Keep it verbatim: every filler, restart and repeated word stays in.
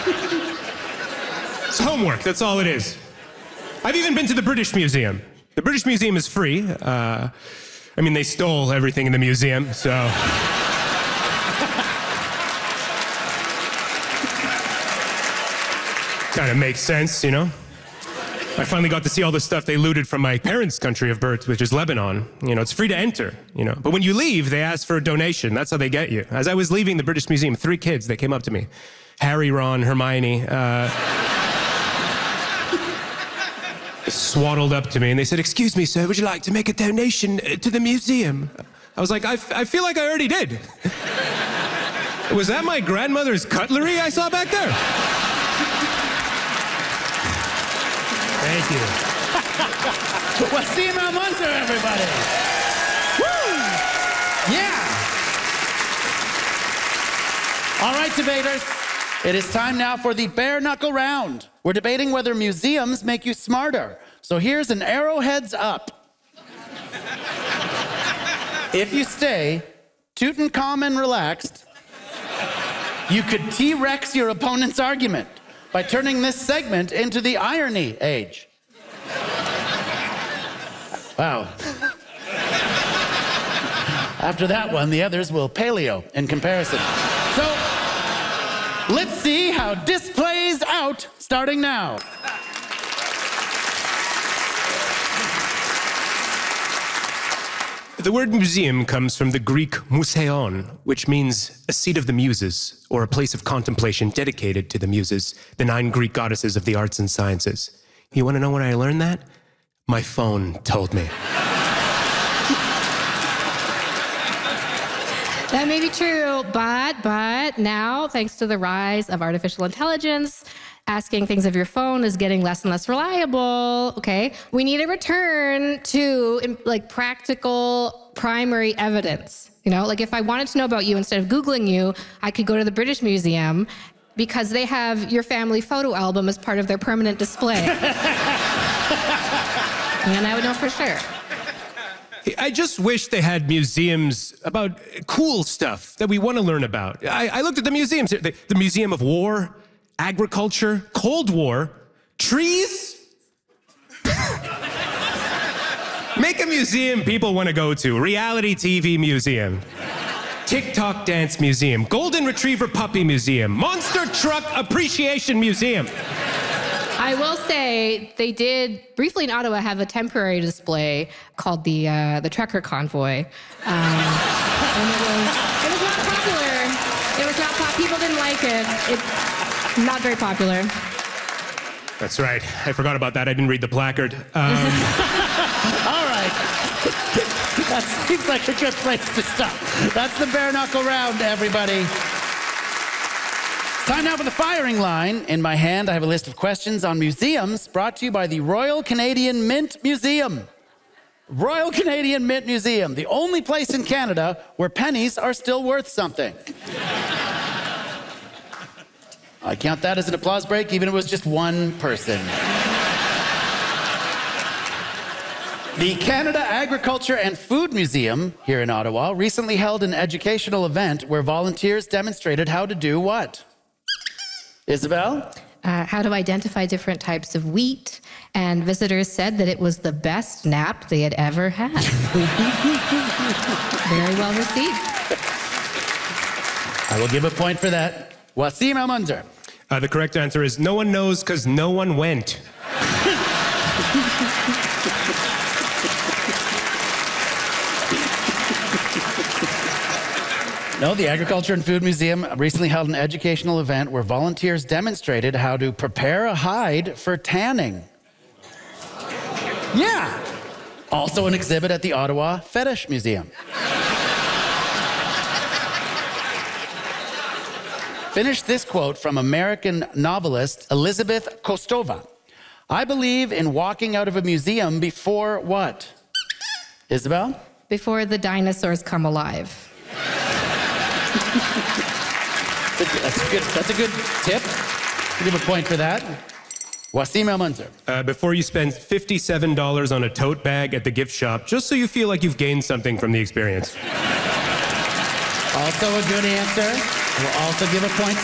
It's homework, that's all it is. I've even been to the British Museum. The British Museum is free. Uh, I mean, they stole everything in the museum, so... kind of makes sense, you know? I finally got to see all the stuff they looted from my parents' country of birth, which is Lebanon. You know, it's free to enter, you know. But when you leave, they ask for a donation. That's how they get you. As I was leaving the British Museum, three kids, they came up to me. Harry, Ron, Hermione, uh... swaddled up to me, and they said, "Excuse me, sir, would you like to make a donation to the museum?" I was like, I, f- I feel like I already did. Was that my grandmother's cutlery I saw back there? Thank you. Wasim Al-Munzer, everybody. Woo! Yeah. All right, debaters. It is time now for the bare knuckle round. We're debating whether museums make you smarter. So here's an arrow heads up. If you stay Tutankhamun relaxed, you could T-Rex your opponent's argument by turning this segment into the irony age. Wow. After that one, the others will paleo in comparison. So, let's see how this plays out starting now. The word museum comes from the Greek museion, which means a seat of the muses, or a place of contemplation dedicated to the muses, the nine Greek goddesses of the arts and sciences. You want to know where I learned that? My phone told me. That may be true, but, but now, thanks to the rise of artificial intelligence, asking things of your phone is getting less and less reliable, okay? We need a return to, like, practical primary evidence. You know, like if I wanted to know about you, instead of Googling you, I could go to the British Museum because they have your family photo album as part of their permanent display. And I would know for sure. I just wish they had museums about cool stuff that we want to learn about. I, I looked at the museums here. The, the Museum of War, Agriculture, Cold War, Trees. Make a museum people want to go to. Reality T V museum. TikTok dance museum. Golden Retriever puppy museum. Monster truck appreciation museum. I will say they did briefly in Ottawa have a temporary display called the uh, the Trucker Convoy, um, and it was it was not popular. It was not pop. People didn't like it. It not very popular. That's right. I forgot about that. I didn't read the placard. Um, All right. That seems like a good place to stop. That's the bare knuckle round, everybody. Time now for the firing line. In my hand, I have a list of questions on museums brought to you by the Royal Canadian Mint Museum. Royal Canadian Mint Museum, the only place in Canada where pennies are still worth something. I count that as an applause break, even if it was just one person. The Canada Agriculture and Food Museum here in Ottawa recently held an educational event where volunteers demonstrated how to do what? Isabel? Uh, how to identify different types of wheat, and visitors said that it was the best nap they had ever had. Very well received. I will give a point for that. Wasim Al-Munzer. uh, the correct answer is no one knows because no one went. No, the Agriculture and Food Museum recently held an educational event where volunteers demonstrated how to prepare a hide for tanning. Yeah. Also an exhibit at the Ottawa Fetish Museum. Finish this quote from American novelist Elizabeth Kostova. I believe in walking out of a museum before what? Isabel? Before the dinosaurs come alive. That's a good, that's a good tip. I'll give a point for that. Wasim Al-Munzer. Uh, before you spend fifty-seven dollars on a tote bag at the gift shop, just so you feel like you've gained something from the experience. Also a good answer. We'll also give a point